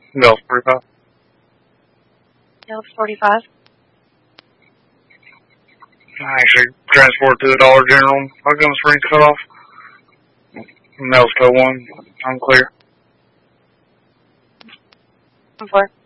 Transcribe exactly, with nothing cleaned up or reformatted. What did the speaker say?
Mills forty-five. Mills forty-five. I actually transport to the Dollar General. My gun screen's cut off. Mills code one. I'm clear. I'm four.